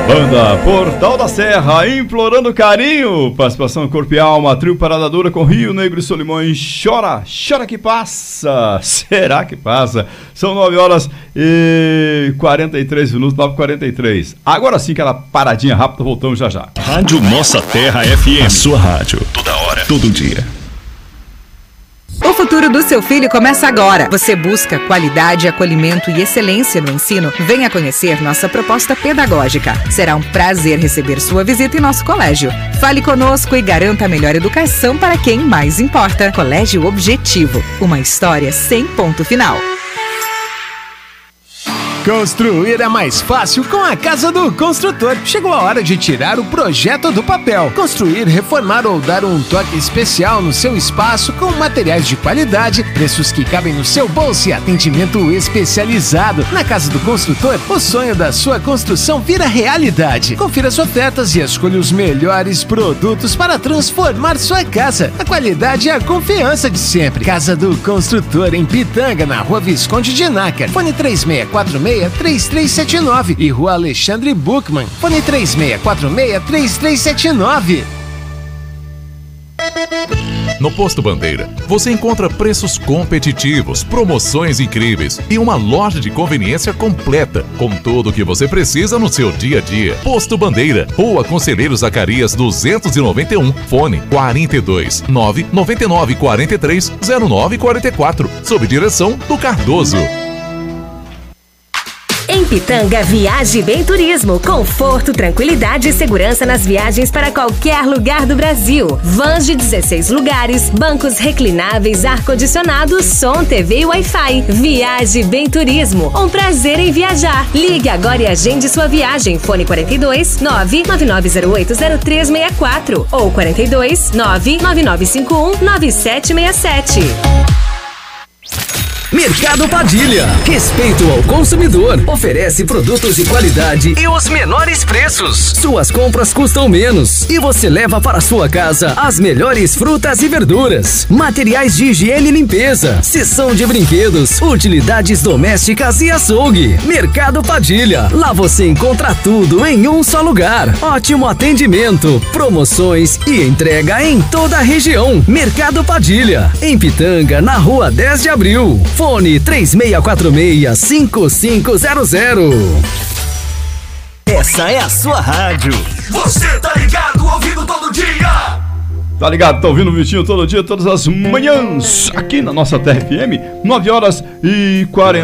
Banda Portal da Serra, implorando carinho. Participação Corpo e Alma, trio Parada Dura com Rio Negro e Solimões. Chora, chora que passa. Será que passa? São 9 horas e 43 minutos, 9h43. Agora sim, aquela paradinha rápida, voltamos já. Rádio Nossa Terra FM. A sua rádio. Toda hora, todo dia. O futuro do seu filho começa agora. Você busca qualidade, acolhimento e excelência no ensino? Venha conhecer nossa proposta pedagógica. Será um prazer receber sua visita em nosso colégio. Fale conosco e garanta a melhor educação para quem mais importa. Colégio Objetivo. Uma história sem ponto final. Construir é mais fácil com a Casa do Construtor. Chegou a hora de tirar o projeto do papel. Construir, reformar ou dar um toque especial no seu espaço com materiais de qualidade, preços que cabem no seu bolso e atendimento especializado. Na Casa do Construtor, o sonho da sua construção vira realidade. Confira as ofertas e escolha os melhores produtos para transformar sua casa. A qualidade e a confiança de sempre. Casa do Construtor em Pitanga, na Rua Visconde de Nácar. Fone 3646-3379 e Rua Alexandre Buchmann. Fone 3646-3379. No Posto Bandeira, você encontra preços competitivos, promoções incríveis e uma loja de conveniência completa, com tudo o que você precisa no seu dia a dia. Posto Bandeira, Rua Conselheiro Zacarias 291, fone 42 999 43 0944, sob direção do Cardoso. Em Pitanga, Viaje Bem Turismo. Conforto, tranquilidade e segurança nas viagens para qualquer lugar do Brasil. Vans de 16 lugares, bancos reclináveis, ar-condicionado, som, TV e Wi-Fi. Viaje Bem Turismo. Um prazer em viajar. Ligue agora e agende sua viagem. Fone 42 999080364 ou 42 99951 9767. Mercado Padilha. Respeito ao consumidor. Oferece produtos de qualidade e os menores preços. Suas compras custam menos e você leva para sua casa as melhores frutas e verduras. Materiais de higiene e limpeza. Seção de brinquedos, utilidades domésticas e açougue. Mercado Padilha. Lá você encontra tudo em um só lugar. Ótimo atendimento, promoções e entrega em toda a região. Mercado Padilha. Em Pitanga, na Rua 10 de Abril. Fone 3646-5500. Essa é a sua rádio. Você tá ligado, ouvindo todo dia. Tá ligado, tá ouvindo o Vitinho todo dia, todas as manhãs, aqui na nossa Terra FM, 9 horas e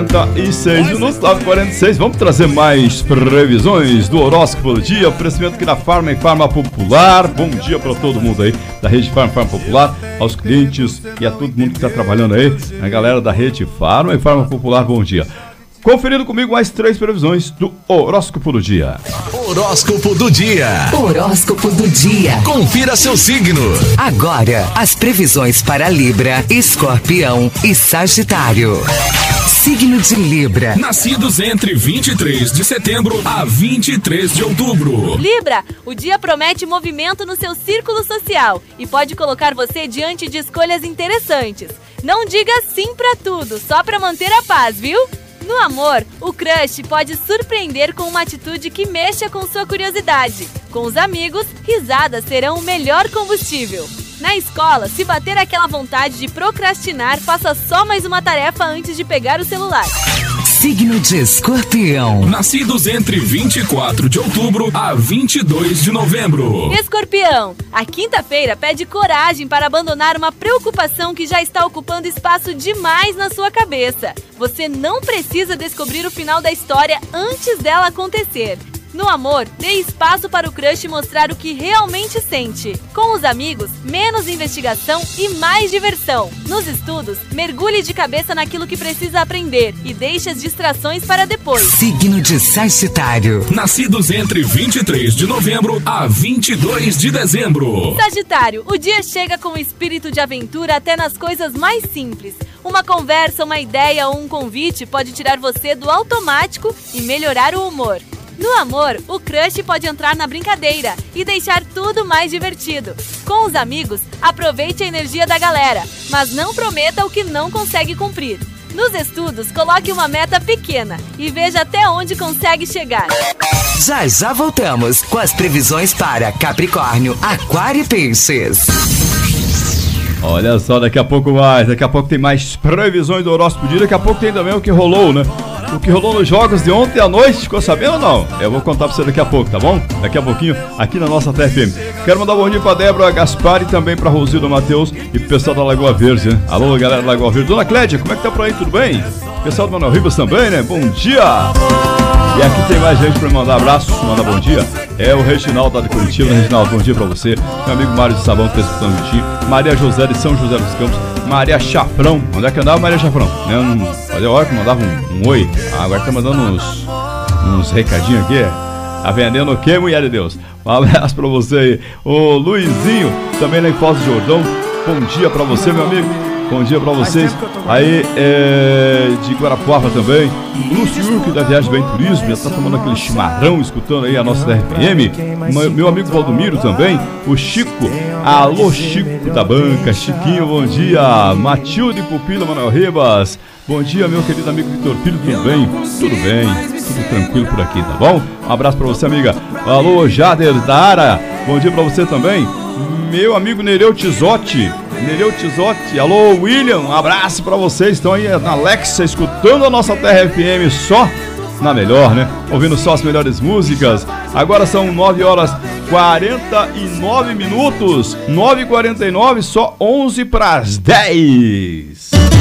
46 minutos, 9h46. Vamos trazer mais previsões do horóscopo do dia, oferecimento aqui na Farma e Farma Popular. Bom dia para todo mundo aí da rede Farma e Farma Popular, aos clientes e a todo mundo que tá trabalhando aí, a galera da rede Farma e Farma Popular, bom dia. Conferindo comigo mais 3 previsões do horóscopo do dia. Horóscopo do dia. Horóscopo do dia. Confira seu signo. Agora, as previsões para Libra, Escorpião e Sagitário. Signo de Libra. Nascidos entre 23 de setembro a 23 de outubro. Libra, o dia promete movimento no seu círculo social e pode colocar você diante de escolhas interessantes. Não diga sim pra tudo, só pra manter a paz, viu? No amor, o crush pode surpreender com uma atitude que mexa com sua curiosidade. Com os amigos, risadas serão o melhor combustível. Na escola, se bater aquela vontade de procrastinar, faça só mais uma tarefa antes de pegar o celular. Signo de Escorpião. Nascidos entre 24 de outubro a 22 de novembro. Escorpião, a quinta-feira pede coragem para abandonar uma preocupação que já está ocupando espaço demais na sua cabeça. Você não precisa descobrir o final da história antes dela acontecer. No amor, dê espaço para o crush mostrar o que realmente sente. Com os amigos, menos investigação e mais diversão. Nos estudos, mergulhe de cabeça naquilo que precisa aprender e deixe as distrações para depois. Signo de Sagitário. Nascidos entre 23 de novembro a 22 de dezembro. Sagitário, o dia chega com espírito de aventura até nas coisas mais simples. Uma conversa, uma ideia ou um convite pode tirar você do automático e melhorar o humor. No amor, o crush pode entrar na brincadeira e deixar tudo mais divertido. Com os amigos, aproveite a energia da galera, mas não prometa o que não consegue cumprir. Nos estudos, coloque uma meta pequena e veja até onde consegue chegar. Já já voltamos com as previsões para Capricórnio, Aquário e Peixes. Olha só, daqui a pouco tem mais previsões do horóscopo do dia, daqui a pouco tem também o que rolou, né? O que rolou nos jogos de ontem à noite, ficou sabendo ou não? Eu vou contar pra você daqui a pouco, tá bom? Daqui a pouquinho, aqui na nossa TFM. Quero mandar um bom dia pra Débora Gaspar e também pra Rosildo Matheus e pro pessoal da Lagoa Verde, né? Alô, galera da Lagoa Verde. Dona Clédia, como é que tá por aí? Tudo bem? Pessoal do Manuel Ribas também, né? Bom dia! E aqui tem mais gente pra me mandar abraço, mandar bom dia. É o Reginaldo lá de Curitiba. Reginaldo, bom dia pra você. Meu amigo Mário de Sabão, que tá escutando de ti. Maria José de São José dos Campos. Maria Chafrão. Onde é que andava Maria Chafrão? Olha a hora que mandava um oi. Agora tá mandando uns recadinhos aqui. Tá vendendo o quê, mulher de Deus? Um abraço pra você aí. O Luizinho, também lá em Foz do Jordão. Bom dia pra você, meu amigo. Bom dia pra vocês. Aí, de Guarapuava também. O Lúcio Urque da Viagem Bem Turismo. Já tá tomando aquele chimarrão, escutando aí a nossa RPM. Meu amigo Valdomiro também. O Chico. Alô, Chico da banca. Chiquinho, bom dia. Matilde Pupila, Manuel Ribas. Bom dia, meu querido amigo Vitor Filho. Tudo bem? Tudo bem. Tudo tranquilo por aqui, tá bom? Um abraço pra você, amiga. Alô, Jader da Ara. Bom dia pra você também. Meu amigo Nereu Tizotti. Alô, William, um abraço pra vocês. Estão aí na Alexa, escutando a nossa Terra FM só na melhor, né? Ouvindo só as melhores músicas. Agora são 9h49. 9h49, só 11 para as 10.